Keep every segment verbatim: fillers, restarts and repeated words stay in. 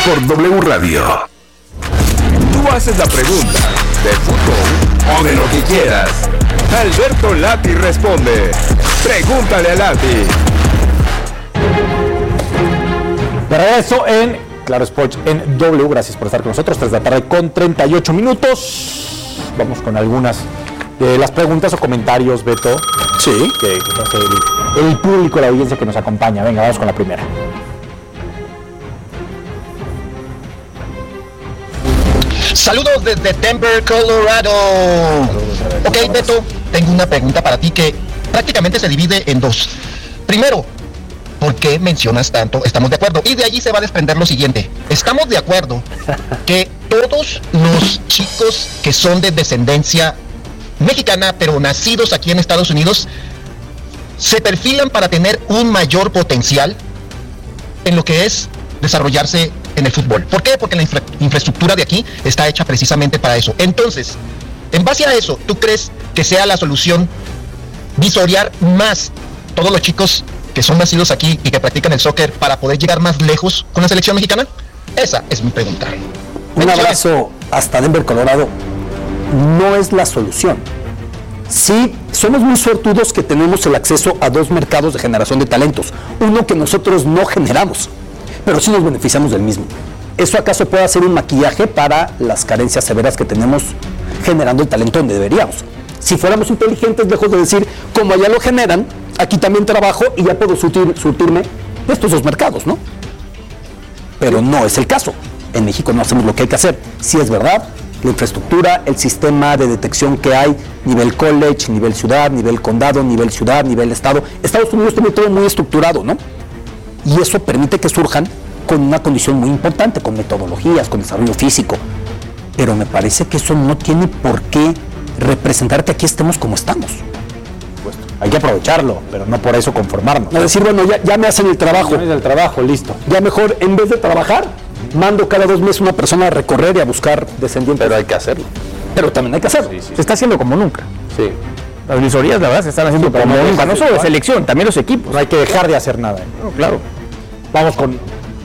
por W Radio. Tú haces la pregunta de fútbol o de lo que quieras. Alberto Lati responde. Pregúntale a Lati. Para eso en Claro Sports en W. Gracias por estar con nosotros. tres de la tarde con treinta y ocho minutos. Vamos con algunas de las preguntas o comentarios, Beto. Sí. Que, que hace el, el público, la audiencia que nos acompaña. Venga, vamos con la primera. Saludos desde Denver, Colorado. Ok, Beto, tengo una pregunta para ti que prácticamente se divide en dos. Primero, ¿por qué mencionas tanto? Estamos de acuerdo. Y de allí se va a desprender lo siguiente. Estamos de acuerdo que todos los chicos que son de descendencia mexicana, pero nacidos aquí en Estados Unidos, se perfilan para tener un mayor potencial en lo que es desarrollarse en el fútbol. ¿Por qué? Porque la infra- infraestructura de aquí está hecha precisamente para eso. Entonces, en base a eso, ¿tú crees que sea la solución visorear más todos los chicos que son nacidos aquí y que practican el soccer para poder llegar más lejos con la selección mexicana? Esa es mi pregunta. Un abrazo hasta Denver, Colorado. No es la solución. Sí, somos muy suertudos que tenemos el acceso a dos mercados de generación de talentos. Uno que nosotros no generamos, pero sí nos beneficiamos del mismo. ¿Eso acaso puede ser un maquillaje para las carencias severas que tenemos generando el talento donde deberíamos? Si fuéramos inteligentes, lejos de decir, como allá lo generan, aquí también trabajo y ya puedo surtir, surtirme de estos dos mercados, ¿no? Pero no es el caso. En México no hacemos lo que hay que hacer. Sí es verdad, la infraestructura, el sistema de detección que hay, nivel college, nivel ciudad, nivel condado, nivel ciudad, nivel estado. Estados Unidos tiene todo muy estructurado, ¿no? Y eso permite que surjan con una condición muy importante, con metodologías, con desarrollo físico. Pero me parece que eso no tiene por qué representar que aquí estemos como estamos. Pues, hay que aprovecharlo, pero no por eso conformarnos. No decir, bueno, ya, ya me hacen el trabajo. Ya me el trabajo, listo. Ya mejor, en vez de trabajar, mando cada dos meses una persona a recorrer y a buscar descendientes. Pero hay que hacerlo. Pero también hay que hacerlo. Sí, sí. Se está haciendo como nunca. Sí. Las visorías, la verdad, se están haciendo Sí, como pero no nunca. No dejas solo de la jugar. selección, también los equipos. No hay que dejar de hacer nada. No, claro. Vamos con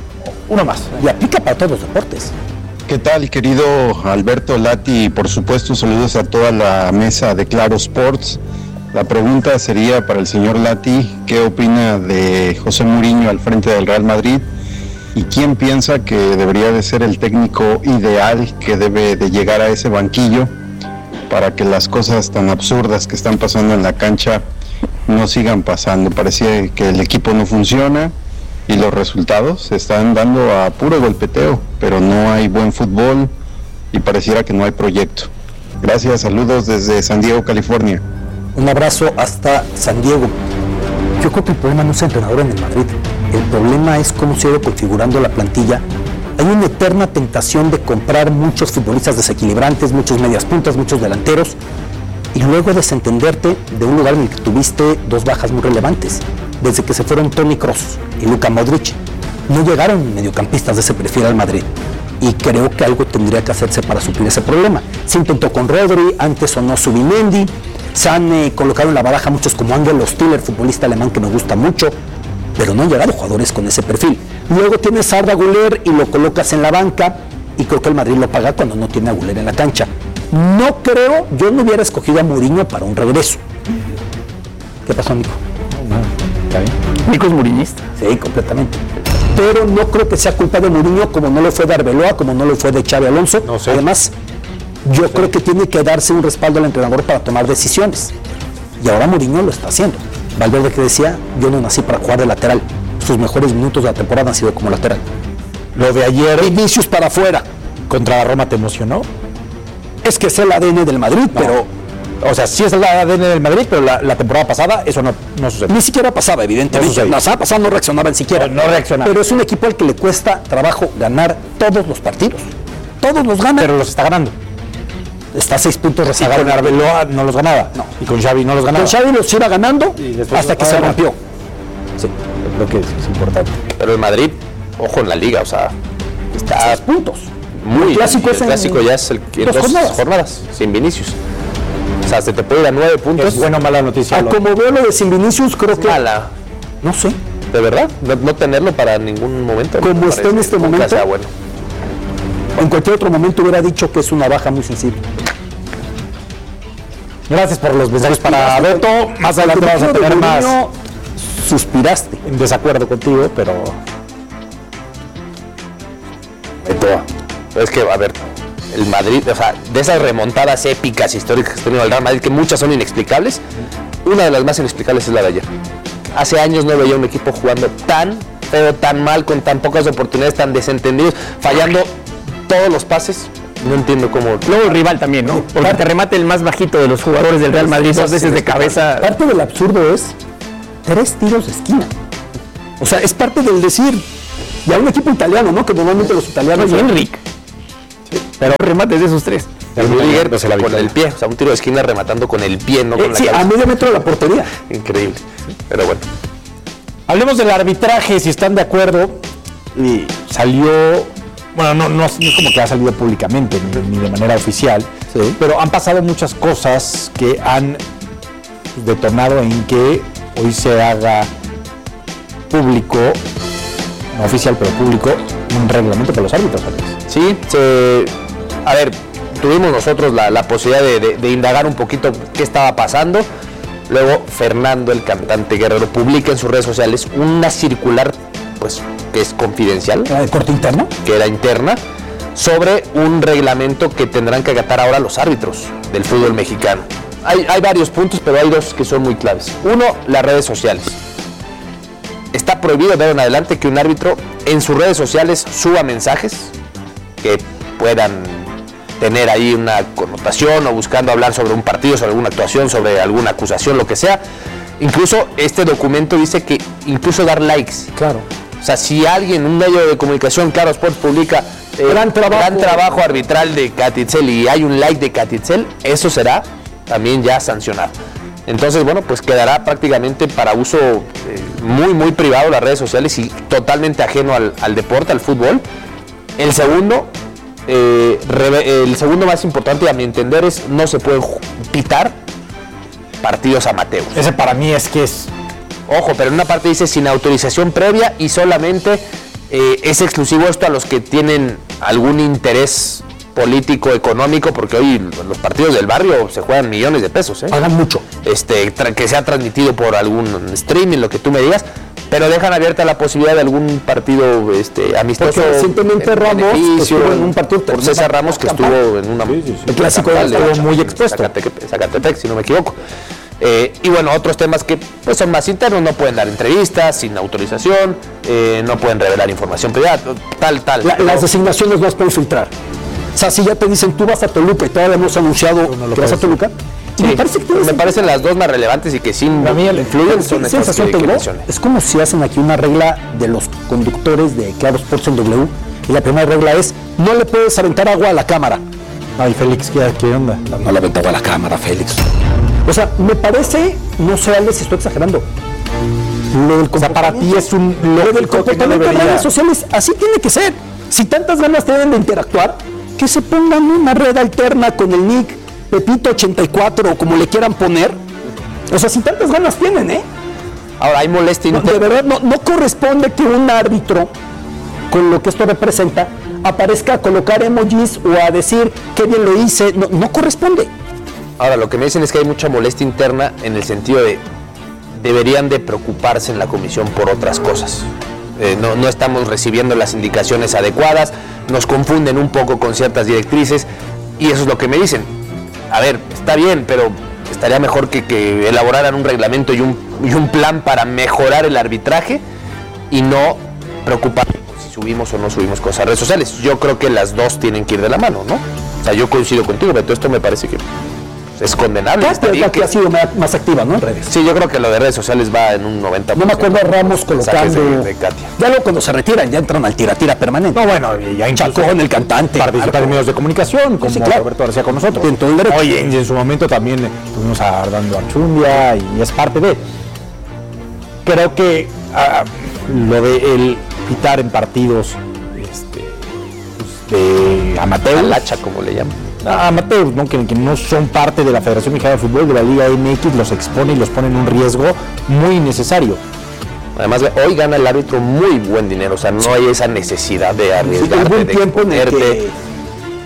uno más. Y aplica para todos los deportes. ¿Qué tal, querido Alberto Lati? Y por supuesto, saludos a toda la mesa de Claro Sports. La pregunta sería para el señor Lati, ¿qué opina de José Mourinho al frente del Real Madrid? ¿Y quién piensa que debería de ser el técnico ideal que debe de llegar a ese banquillo para que las cosas tan absurdas que están pasando en la cancha no sigan pasando? Parecía que el equipo no funciona y los resultados se están dando a puro golpeteo, pero no hay buen fútbol y pareciera que no hay proyecto. Gracias, saludos desde San Diego, California. Un abrazo hasta San Diego. Yo creo que el problema no es el entrenador en el Madrid. El problema es cómo se ha ido configurando la plantilla. Hay una eterna tentación de comprar muchos futbolistas desequilibrantes, muchos medias puntas, muchos delanteros, y luego desentenderte de un lugar en el que tuviste dos bajas muy relevantes. Desde que se fueron Toni Kroos y Luka Modric, no llegaron mediocampistas de ese perfil al Madrid. Y creo que algo tendría que hacerse para suplir ese problema. Se intentó con Rodri, antes sonó Zubimendi, se han eh, colocado en la baraja muchos como Angelo Stiller, futbolista alemán que me gusta mucho, pero no han llegado jugadores con ese perfil. Luego tienes a Arda Güler y lo colocas en la banca, y creo que el Madrid lo paga cuando no tiene a Güler en la cancha. No creo, yo no hubiera escogido a Mourinho para un regreso. ¿Qué pasó, Nico? ¿Está bien? Nico es mourinhista. Sí, completamente. Pero no creo que sea culpa de Mourinho, como no lo fue de Arbeloa, como no lo fue de Xabi Alonso. No sé. Además, yo no sé. creo que tiene que darse un respaldo al entrenador para tomar decisiones. Y ahora Mourinho lo está haciendo. Valverde, que decía, yo no nací para jugar de lateral. Sus mejores minutos de la temporada han sido como lateral. Lo de ayer Vinicius para afuera. contra la Roma te emocionó. Es que es el A D N del Madrid, No. pero O sea, sí es el A D N del Madrid, pero la, la temporada pasada eso no, no sucedió. ni siquiera pasaba, evidentemente. No sucedió. La semana pasada no reaccionaban siquiera. No, no reaccionaban. Pero es un equipo al que le cuesta trabajo ganar todos los partidos. Todos los gana. Pero los está ganando. Está a seis puntos Y rezagado. con Arbeloa no los ganaba. No. Y con Xavi no los ganaba. Con Xavi los iba ganando Y después hasta que los se va a ganar. rompió. Sí, yo creo que es, es importante. Pero el Madrid, ojo en la liga, o sea, Está a está seis puntos. muy... El clásico el es en clásico ya es el en dos dos jornadas. jornadas. sin Vinicius. O sea, se te puede ir a nueve puntos. ¿Es buena o mala noticia? A Lo- como veo lo de Sin Vinicius, creo que... Mala. No sé. ¿De verdad? No, no tenerlo para ningún momento. Como me está en parece este que nunca momento, sea bueno. en cualquier otro momento hubiera dicho que es una baja muy sensible. Gracias por los mensajes para Beto. Más adelante vamos a tener más. Suspiraste. En desacuerdo contigo, pero. Beto, es que, a ver, el Madrid, o sea, de esas remontadas épicas históricas que ha tenido el Real Madrid, que muchas son inexplicables, una de las más inexplicables es la de ayer. Hace años no veía un equipo jugando tan feo, tan mal, con tan pocas oportunidades, tan desentendidos, fallando todos los pases. No entiendo cómo. Luego el rival también, ¿no? Porque te remate el más bajito de los jugadores del Real Madrid dos veces de cabeza. Parte del absurdo es tres tiros de esquina. O sea, es parte del decir. Y a un equipo italiano, ¿no? Que normalmente los italianos. Y Enrique. Sí. Pero remates de esos tres. El Rudiger no se la con el pie, o sea, un tiro de esquina rematando con el pie, no eh, con la sí, cabeza. A medio metro de la portería. Increíble. Pero bueno. Hablemos del arbitraje, si están de acuerdo. Y salió, bueno, no, no, no es como que ha salido públicamente, ni, ni de manera oficial, sí, pero han pasado muchas cosas que han detonado en que hoy se haga público, no oficial, pero público, un reglamento para los árbitros. Sí, se, a ver, tuvimos nosotros la, la posibilidad de, de, de indagar un poquito qué estaba pasando. Luego Fernando, el cantante Guerrero, publica en sus redes sociales una circular, pues, que es confidencial. ¿La de corte interno? Que era interna, sobre un reglamento que tendrán que acatar ahora los árbitros del fútbol mexicano. Hay, hay varios puntos, pero hay dos que son muy claves. Uno, las redes sociales. Está prohibido de ahora en adelante que un árbitro en sus redes sociales suba mensajes que puedan tener ahí una connotación o buscando hablar sobre un partido, sobre alguna actuación, sobre alguna acusación, lo que sea. Incluso este documento dice que incluso dar likes. Claro. O sea, si alguien, un medio de comunicación, Claro Sports, publica eh, gran, trabajo. gran trabajo arbitral de Catitzel y hay un like de Catitzel, eso será también ya sancionado. Entonces, bueno, pues quedará prácticamente para uso eh, muy, muy privado las redes sociales y totalmente ajeno al, al deporte, al fútbol. El segundo, eh, re, el segundo más importante a mi entender es no se pueden pitar partidos amateurs. Ese para mí es que es... Ojo, pero en una parte dice sin autorización previa y solamente eh, es exclusivo esto a los que tienen algún interés político, económico, porque hoy los partidos del barrio se juegan millones de pesos, ¿eh? Pagan mucho. Este, que sea transmitido por algún streaming, lo que tú me digas, pero dejan abierta la posibilidad de algún partido este, amistoso. Porque recientemente Ramos estuvo en un partido por César Ramos que estuvo en una sí, sí, sí. el clásico estuvo muy expuesto. Zacatepec, Zacatepec, si no me equivoco. Eh, y bueno, otros temas que pues, son más internos, no pueden dar entrevistas sin autorización, eh, no pueden revelar información privada, tal, tal. La, las designaciones no las pueden filtrar. O sea, si ya te dicen tú vas a Toluca y todavía hemos anunciado no que vas a Toluca, sí, me, parece que me parecen las dos más relevantes y que sí influyen son estas declaraciones. Es como si hacen aquí una regla de los conductos de Claro Sports en W y la primera regla es no le puedes aventar agua a la cámara. Ay, Félix, ¿qué, qué onda? No, no le aventaba a la cámara, Félix. O sea, me parece, no sé, Alex, si estoy exagerando. Lo del o sea, para ti es un lo del comportamiento de redes sociales, así tiene que ser. Si tantas ganas tienen de interactuar, que se pongan una red alterna con el nick Pepito ochenta y cuatro o como le quieran poner. O sea, si tantas ganas tienen, ¿eh? Ahora hay molestia. No, de verdad, no, no corresponde que un árbitro, con lo que esto representa, aparezca a colocar emojis o a decir qué bien lo hice. No, no corresponde. Ahora, lo que me dicen es que hay mucha molestia interna en el sentido de deberían de preocuparse en la comisión por otras cosas. Eh, no, no estamos recibiendo las indicaciones adecuadas, nos confunden un poco con ciertas directrices y eso es lo que me dicen. A ver, está bien, pero estaría mejor que, que elaboraran un reglamento y un, y un plan para mejorar el arbitraje y no preocuparse por si subimos o no subimos cosas a redes sociales. Yo creo que las dos tienen que ir de la mano, ¿no? O sea, yo coincido contigo, pero esto me parece que es condenable. Está bien que ha sido más activa, ¿no? En redes. Sí, yo creo que lo de redes sociales va en un noventa por ciento. No me acuerdo a Ramos colocando. De, de Katia. Ya luego cuando se retiran, ya entran al tira-tira permanente. No, bueno, ya Chacón, el cantante. Participa en medios de comunicación, como sí, claro. Roberto García con nosotros. Entonces, oye, y en su momento también estuvimos dando Archundia y es parte de. Creo que uh, lo de el pitar en partidos este, pues, de amateur. Lacha, como le llaman. Amateurs, ¿no? Que, que no son parte de la Federación Mexicana de Fútbol, de la Liga M X, los expone y los pone en un riesgo muy innecesario. Además, hoy gana el árbitro muy buen dinero, o sea, no sí. hay esa necesidad de arriesgarte, sí, de exponerte,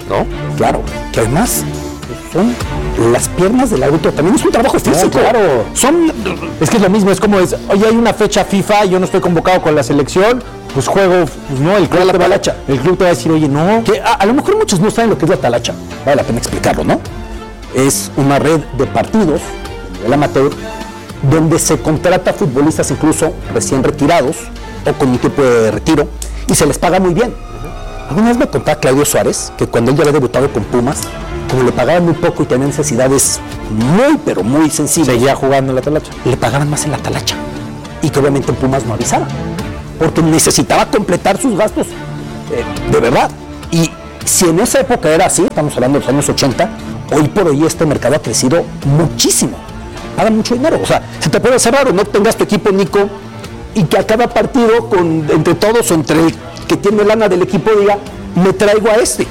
¿no? Claro, que además son las piernas del árbitro, también es un trabajo físico. No, claro. Son, Es que es lo mismo, es como es, oye, hay una fecha FIFA, yo no estoy convocado con la selección, pues juego, pues no, el club, la te va, talacha. el club te va a decir, oye, no. que a, a lo mejor muchos no saben lo que es la talacha, vale la pena explicarlo, ¿no? Es una red de partidos del amateur donde se contrata a futbolistas incluso recién retirados o con un tipo de retiro y se les paga muy bien. Alguna vez me contaba Claudio Suárez que cuando él ya había debutado con Pumas, como le pagaban muy poco y tenía necesidades muy pero muy sensibles, Seguía jugando en la talacha. le pagaban más en la talacha y que obviamente en Pumas no avisaba porque necesitaba completar sus gastos eh, de verdad. Y si en esa época era así, estamos hablando de los años ochenta, hoy por hoy este mercado ha crecido muchísimo, paga mucho dinero. O sea, se te puede hacer raro, no tengas tu equipo, Nico, y que a cada partido con, entre todos o entre el que tiene lana del equipo diga, me traigo a este.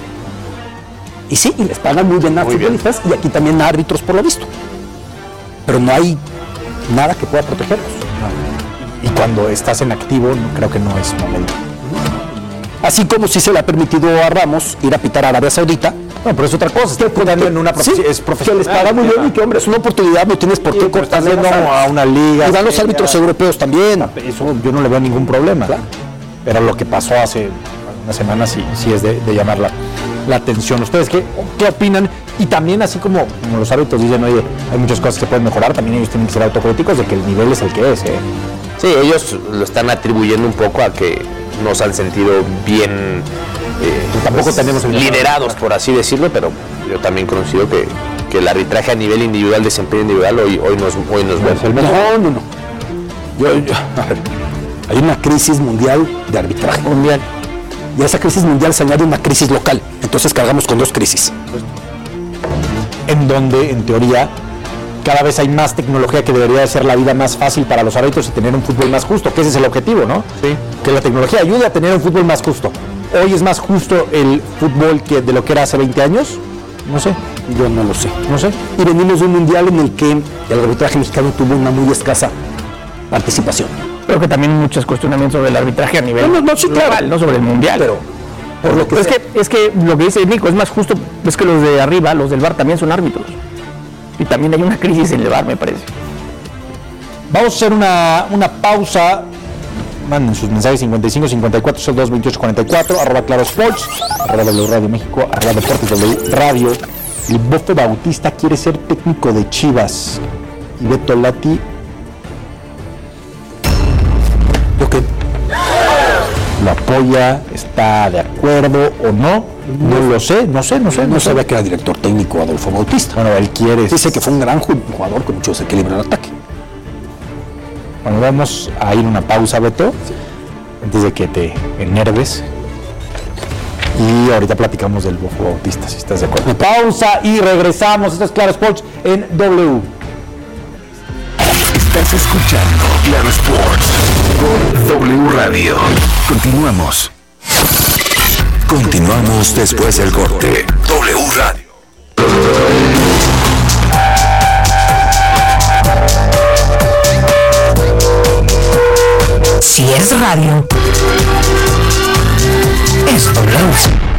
Y sí, y les pagan muy bien a Muy bien. futbolistas y aquí también a árbitros por lo visto. Pero no hay nada que pueda protegerlos. Y cuando estás en activo, no, creo que no es momento. Así como si se le ha permitido a Ramos ir a pitar a Arabia Saudita. No, pero es otra cosa, está jugando en una Sí, profesi- es que profesional. les paga muy bien y que, hombre, es una oportunidad, no tienes por qué pero estás cortarle yendo las alas. a una liga. Y van los seria. árbitros europeos también. Eso yo no le veo ningún problema. Claro. Pero lo que pasó hace unas semanas sí, sí es de, de llamar la, la atención. ¿Ustedes qué, qué opinan? Y también así como, como los árbitros dicen, oye, hay muchas cosas que pueden mejorar, también ellos tienen que ser autocríticos de que el nivel es el que es. ¿eh? Sí, ellos lo están atribuyendo un poco a que no se han sentido bien eh, Tampoco tenemos el- liderados, por así decirlo, pero yo también considero que, que el arbitraje a nivel individual, desempeño individual, hoy, hoy nos, hoy nos ve. No, no, no. Yo, yo- a ver, hay una crisis mundial de arbitraje. Mundial. Y a esa crisis mundial se añade una crisis local. Entonces cargamos con dos crisis. En donde, en teoría, cada vez hay más tecnología que debería hacer la vida más fácil para los árbitros y tener un fútbol más justo, que ese es el objetivo, ¿no? Sí. Que la tecnología ayude a tener un fútbol más justo. ¿Hoy es más justo el fútbol que de lo que era hace veinte años? No sé, Yo no lo sé. no sé. Y venimos de un mundial en el que el arbitraje mexicano tuvo una muy escasa participación. Creo que también muchos cuestionamientos sobre el arbitraje a nivel No, no, no, sí, claro. global, no sobre el mundial. Pero por lo que Pero es que, es que lo que dice Nico es más justo, es que los de arriba, los del V A R también son árbitros. Y también hay una crisis en el V A R, me parece. Vamos a hacer una, una pausa. Manden sus mensajes cincuenta y cinco, cincuenta y cuatro, cero dos, veintiocho, cuarenta y cuatro, arroba Claro Sports, arroba W Radio México, arroba Deportes W Radio. El Bofo Bautista quiere ser técnico de Chivas. Y Beto Lati, yo que ¿lo apoya? ¿Está de acuerdo o no? No lo sé, no sé, no sé. no No sé. sabía que era director técnico Adolfo Bautista. Bueno, él quiere. Dice que fue un gran ju- jugador con mucho desequilibrio en el ataque. Bueno, vamos a ir a una pausa, Beto, antes de que te enerves. Y ahorita platicamos del Bofo Bautista, si estás de acuerdo. Pausa y regresamos. Esto es Claro Sports en W. Estás escuchando Claro Sports por W Radio. Continuamos. Continuamos después del corte. W Radio. Si es radio, es W.